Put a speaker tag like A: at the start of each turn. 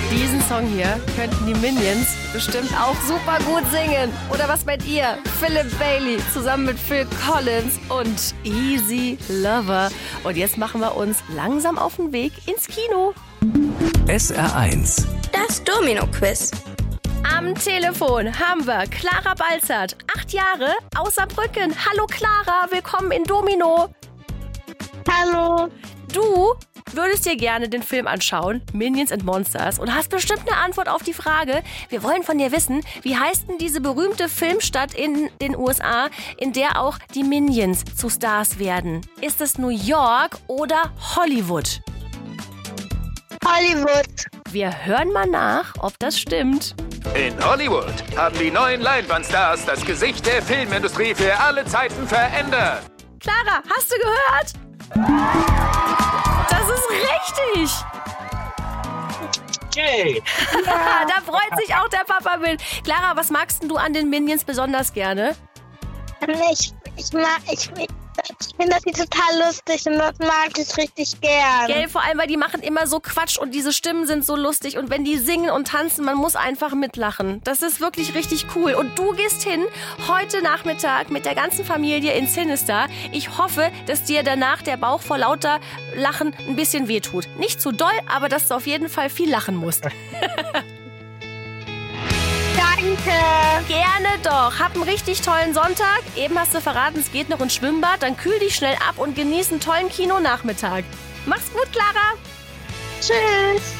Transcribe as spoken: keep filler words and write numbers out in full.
A: Diesen Song hier könnten die Minions bestimmt auch super gut singen. Oder was meint ihr? Philip Bailey zusammen mit Phil Collins und Easy Lover. Und jetzt machen wir uns langsam auf den Weg ins Kino.
B: S R eins.
C: Das Domino-Quiz.
A: Am Telefon haben wir Clara Balzert, acht Jahre, aus Saarbrücken. Hallo Clara, willkommen in Domino.
D: Hallo.
A: Du würdest dir gerne den Film anschauen, Minions and Monsters, und hast bestimmt eine Antwort auf die Frage. Wir wollen von dir wissen, wie heißt denn diese berühmte Filmstadt in den U S A, in der auch die Minions zu Stars werden? Ist es New York oder Hollywood?
D: Hollywood.
A: Wir hören mal nach, ob das stimmt.
E: In Hollywood haben die neuen Leinwandstars das Gesicht der Filmindustrie für alle Zeiten verändert.
A: Clara, hast du gehört? Das ist richtig.
E: Okay.
A: Ja. Da freut sich auch der Papa mit. Clara, was magst denn du an den Minions besonders gerne?
D: Ich, ich mag, ich, ich, ich finde das die total lustig und das mag ich richtig gern.
A: Gell, vor allem, weil die machen immer so Quatsch und diese Stimmen sind so lustig und wenn die singen und tanzen, man muss einfach mitlachen. Das ist wirklich richtig cool. Und du gehst hin heute Nachmittag mit der ganzen Familie in Sinister. Ich hoffe, dass dir danach der Bauch vor lauter Lachen ein bisschen wehtut. Nicht zu doll, aber dass du auf jeden Fall viel lachen musst.
D: Danke.
A: Gerne doch. Hab einen richtig tollen Sonntag. Eben hast du verraten, es geht noch ins Schwimmbad. Dann kühl dich schnell ab und genieß einen tollen Kinonachmittag. Mach's gut, Clara.
D: Tschüss.